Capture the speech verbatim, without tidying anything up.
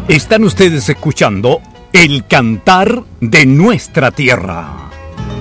Están ustedes escuchando El Cantar de Nuestra Tierra.